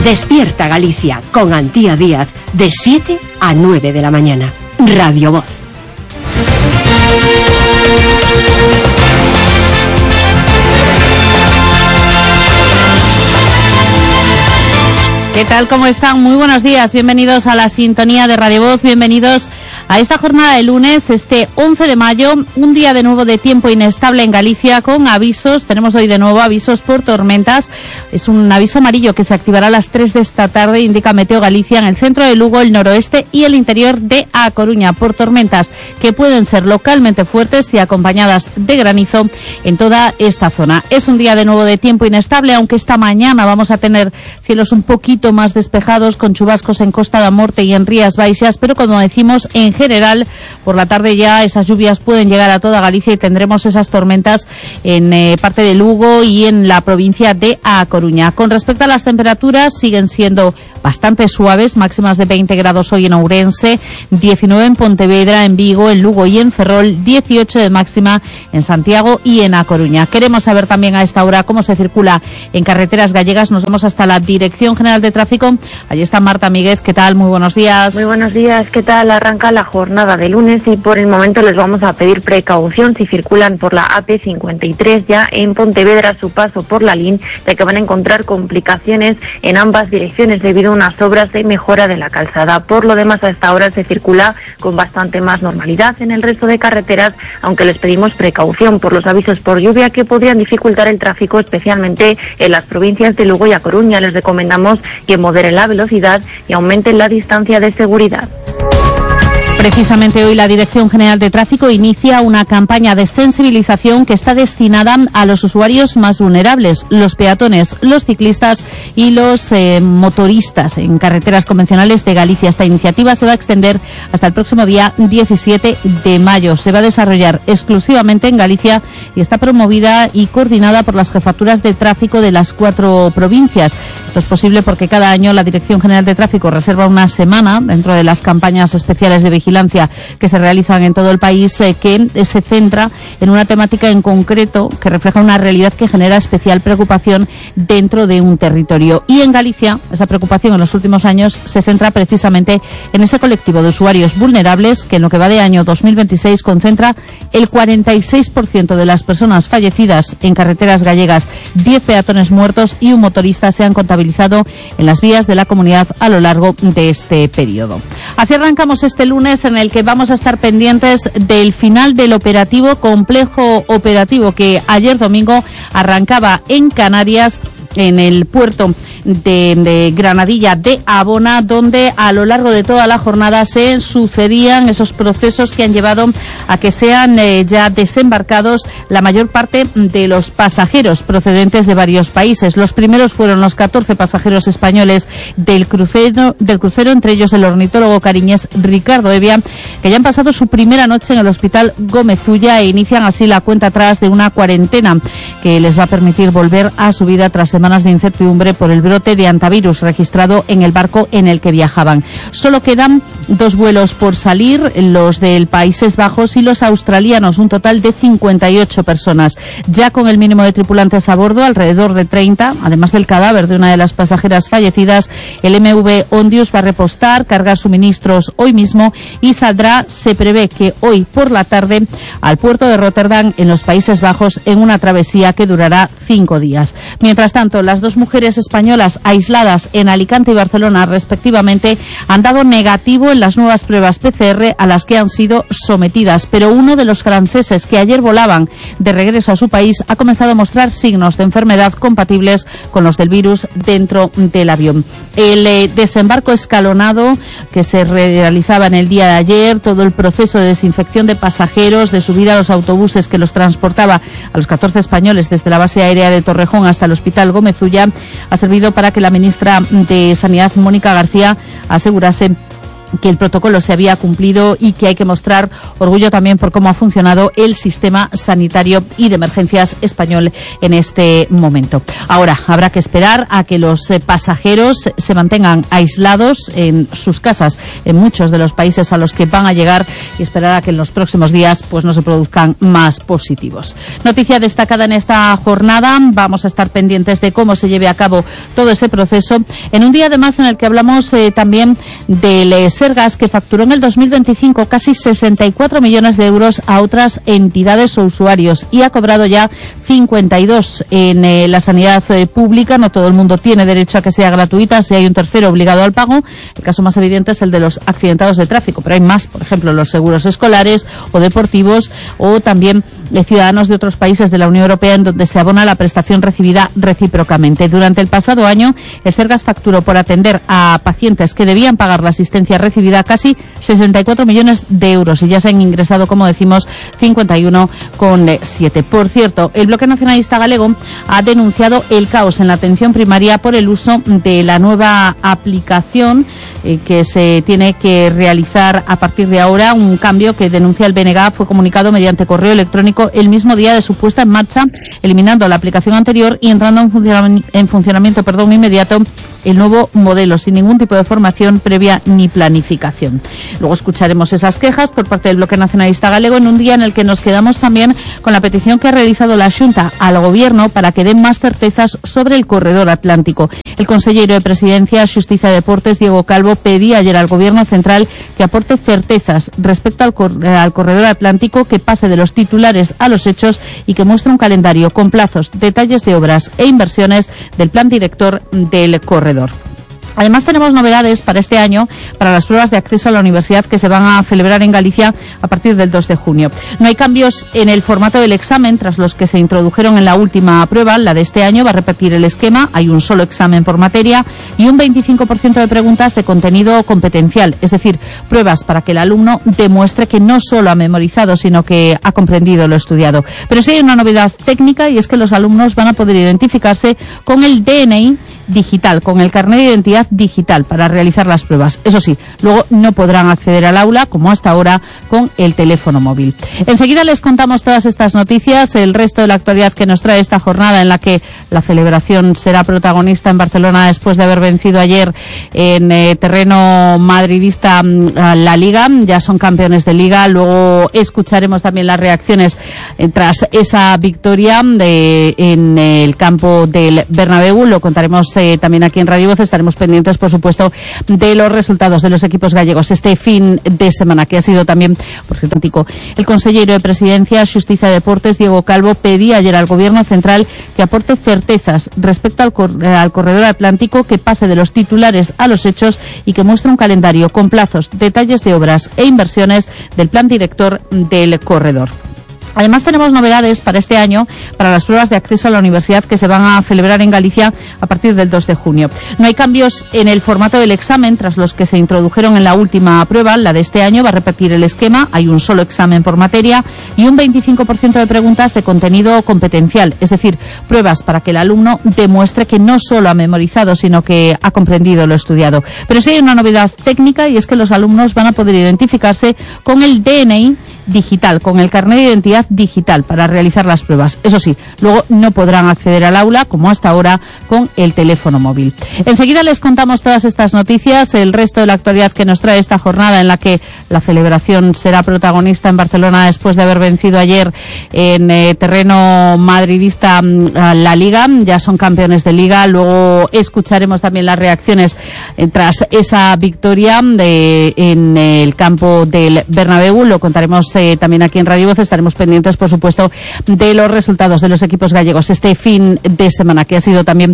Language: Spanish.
Despierta Galicia con Antía Díaz de 7 a 9 de la mañana. Radio Voz. ¿Qué tal? ¿Cómo están? Muy buenos días. Bienvenidos a la sintonía de Radio Voz. Bienvenidos a esta jornada de lunes, este 11 de mayo, un día de nuevo de tiempo inestable en Galicia con avisos. Tenemos hoy de nuevo avisos por tormentas. Es un aviso amarillo que se activará a las 3 de esta tarde, indica Meteo Galicia, en el centro de Lugo, el noroeste y el interior de A Coruña, por tormentas que pueden ser localmente fuertes y acompañadas de granizo en toda esta zona. Es un día de nuevo de tiempo inestable, aunque esta mañana vamos a tener cielos un poquito más despejados, con chubascos en Costa da Morte y en Rías Baixas, pero como decimos, en general, por la tarde ya esas lluvias pueden llegar a toda Galicia y tendremos esas tormentas en parte de Lugo y en la provincia de A Coruña. Con respecto a las temperaturas, siguen siendo bastante suaves, máximas de 20 grados hoy en Ourense, 19 en Pontevedra, en Vigo, en Lugo y en Ferrol, 18 de máxima en Santiago y en A Coruña. Queremos saber también a esta hora cómo se circula en carreteras gallegas. Nos vamos hasta la Dirección General de Tráfico. Allí está Marta Míguez. ¿Qué tal? Muy buenos días. Muy buenos días. ¿Qué tal? Arranca la jornada de lunes y por el momento les vamos a pedir precaución si circulan por la AP53 ya en Pontevedra a su paso por la LIN, ya que van a encontrar complicaciones en ambas direcciones debido a unas obras de mejora de la calzada. Por lo demás, a esta hora se circula con bastante más normalidad en el resto de carreteras, aunque les pedimos precaución por los avisos por lluvia que podrían dificultar el tráfico, especialmente en las provincias de Lugo y A Coruña. Les recomendamos que moderen la velocidad y aumenten la distancia de seguridad. Precisamente hoy la Dirección General de Tráfico inicia una campaña de sensibilización que está destinada a los usuarios más vulnerables, los peatones, los ciclistas y los motoristas en carreteras convencionales de Galicia. Esta iniciativa se va a extender hasta el próximo día 17 de mayo. Se va a desarrollar exclusivamente en Galicia y está promovida y coordinada por las jefaturas de tráfico de las 4 provincias. Esto es posible porque cada año la Dirección General de Tráfico reserva una semana dentro de las campañas especiales de vigilancia que se realizan en todo el país, que se centra en una temática en concreto que refleja una realidad que genera especial preocupación dentro de un territorio. Y en Galicia, esa preocupación en los últimos años se centra precisamente en ese colectivo de usuarios vulnerables que en lo que va de año 2026 concentra el 46% de las personas fallecidas en carreteras gallegas. 10 peatones muertos y un motorista se han contabilizado en las vías de la comunidad a lo largo de este periodo. Así arrancamos este lunes, en el que vamos a estar pendientes del final del complejo operativo que ayer domingo arrancaba en Canarias, en el puerto de Granadilla de Abona, donde a lo largo de toda la jornada se sucedían esos procesos que han llevado a que sean ya desembarcados la mayor parte de los pasajeros procedentes de varios países. Los primeros fueron los 14 pasajeros españoles del crucero, entre ellos el ornitólogo cariñés Ricardo Evia, que ya han pasado su primera noche en el Hospital Gómez Ulla e inician así la cuenta atrás de una cuarentena que les va a permitir volver a su vida tras semanas de incertidumbre por el brote de antivirus registrado en el barco en el que viajaban. Solo quedan 2 vuelos por salir, los del Países Bajos y los australianos, un total de 58 personas. Ya con el mínimo de tripulantes a bordo, alrededor de 30, además del cadáver de una de las pasajeras fallecidas, el MV Ondius va a repostar, cargar suministros hoy mismo y saldrá, se prevé que hoy por la tarde, al puerto de Rotterdam en los Países Bajos en una travesía que durará 5 días. Mientras tanto, las 2 mujeres españolas aisladas en Alicante y Barcelona respectivamente han dado negativo en las nuevas pruebas PCR a las que han sido sometidas, pero uno de los franceses que ayer volaban de regreso a su país ha comenzado a mostrar signos de enfermedad compatibles con los del virus dentro del avión. El desembarco escalonado que se realizaba en el día de ayer, todo el proceso de desinfección de pasajeros, de subida a los autobuses que los transportaba a los 14 españoles desde la base aérea de Torrejón hasta el Hospital Gómez Ulla, ha servido para que la ministra de Sanidad, Mónica García, asegurase que el protocolo se había cumplido y que hay que mostrar orgullo también por cómo ha funcionado el sistema sanitario y de emergencias español en este momento. Ahora habrá que esperar a que los pasajeros se mantengan aislados en sus casas en muchos de los países a los que van a llegar y esperar a que en los próximos días pues no se produzcan más positivos. Noticia destacada en esta jornada, vamos a estar pendientes de cómo se lleve a cabo todo ese proceso en un día además en el que hablamos también del Sergas, que facturó en el 2025 casi 64 millones de euros a otras entidades o usuarios y ha cobrado ya 52 en la sanidad pública. No todo el mundo tiene derecho a que sea gratuita, si hay un tercero obligado al pago. El caso más evidente es el de los accidentados de tráfico, pero hay más, por ejemplo, los seguros escolares o deportivos o también ciudadanos de otros países de la Unión Europea en donde se abona la prestación recibida recíprocamente. Durante el pasado año, el Sergas facturó por atender a pacientes que debían pagar la asistencia recibida casi 64 millones de euros y ya se han ingresado, como decimos, 51,7. Por cierto, el Bloque Nacionalista Galego ha denunciado el caos en la atención primaria por el uso de la nueva aplicación que se tiene que realizar a partir de ahora. Un cambio que denuncia el BNG fue comunicado mediante correo electrónico el mismo día de su puesta en marcha, eliminando la aplicación anterior y entrando en funcionamiento inmediato el nuevo modelo, sin ningún tipo de formación previa ni planificación. Luego escucharemos esas quejas por parte del Bloque Nacionalista Galego en un día en el que nos quedamos también con la petición que ha realizado la Xunta al Gobierno para que den más certezas sobre el corredor atlántico. El consellero de Presidencia, Xusticia y Deportes, Diego Calvo, pedía ayer al Gobierno central que aporte certezas respecto al corredor atlántico, que pase de los titulares a los hechos y que muestre un calendario con plazos, detalles de obras e inversiones del plan director del corredor. Además, tenemos novedades para este año para las pruebas de acceso a la universidad que se van a celebrar en Galicia a partir del 2 de junio. No hay cambios en el formato del examen tras los que se introdujeron en la última prueba. La de este año va a repetir el esquema. Hay un solo examen por materia y un 25% de preguntas de contenido competencial, es decir, pruebas para que el alumno demuestre que no solo ha memorizado, sino que ha comprendido lo estudiado. Pero sí hay una novedad técnica y es que los alumnos van a poder identificarse con el DNI digital, con el carnet de identidad digital para realizar las pruebas. Eso sí, luego no podrán acceder al aula como hasta ahora con el teléfono móvil. Enseguida les contamos todas estas noticias, el resto de la actualidad que nos trae esta jornada en la que la celebración será protagonista en Barcelona después de haber vencido ayer en terreno madridista a la Liga. Ya son campeones de Liga. Luego escucharemos también las reacciones tras esa victoria en el campo del Bernabéu. Lo contaremos también aquí en Radio Voz. Estaremos pendientes, por supuesto, de los resultados de los equipos gallegos este fin de semana, que ha sido también, por cierto, el consellero de Presidencia, Xusticia y Deportes, Diego Calvo, pedía ayer al Gobierno central que aporte certezas respecto al corredor atlántico, que pase de los titulares a los hechos y que muestre un calendario con plazos, detalles de obras e inversiones del plan director del corredor. Además, tenemos novedades para este año para las pruebas de acceso a la universidad que se van a celebrar en Galicia a partir del 2 de junio. No hay cambios en el formato del examen tras los que se introdujeron en la última prueba. La de este año va a repetir el esquema. Hay un solo examen por materia y un 25% de preguntas de contenido competencial, es decir, pruebas para que el alumno demuestre que no solo ha memorizado, sino que ha comprendido lo estudiado. Pero sí hay una novedad técnica y es que los alumnos van a poder identificarse con el DNI digital, con el carnet de identidad digital para realizar las pruebas. Eso sí, luego no podrán acceder al aula como hasta ahora con el teléfono móvil. Enseguida les contamos todas estas noticias, el resto de la actualidad que nos trae esta jornada en la que la celebración será protagonista en Barcelona después de haber vencido ayer en terreno madridista a la Liga. Ya son campeones de Liga. Luego escucharemos también las reacciones tras esa victoria en el campo del Bernabéu. Lo contaremos también aquí en Radio Voz. Estaremos pendientes, por supuesto, de los resultados de los equipos gallegos este fin de semana, que ha sido también,